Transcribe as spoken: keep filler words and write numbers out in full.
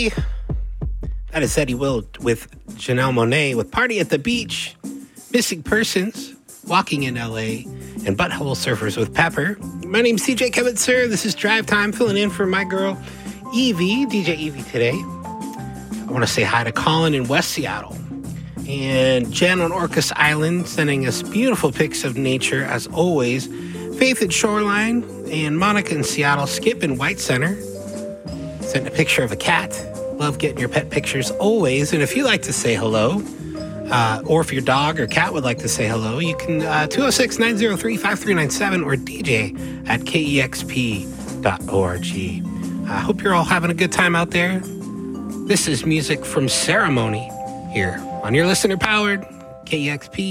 everybody. That is Eddie Will with Janelle Monáe with Party at the Beach, Missing Persons, Walking in L A, and Butthole Surfers with Pepper. My name's D J Kevin Sir. This is Drive Time, filling in for my girl, Evie, D J Evie today. I want to say hi to Colin in West Seattle. And Jen on Orcas Island, sending us beautiful pics of nature, as always. Faith at Shoreline, and Monica in Seattle. Skip in White Center sent a picture of a cat. Love getting your pet pictures always. And if you like to say hello, uh, or if your dog or cat would like to say hello, you can uh, two oh six, nine oh three, five three nine seven or D J at K E X P dot org. I hope you're all having a good time out there. This is music from Ceremony here on your listener-powered K E X P.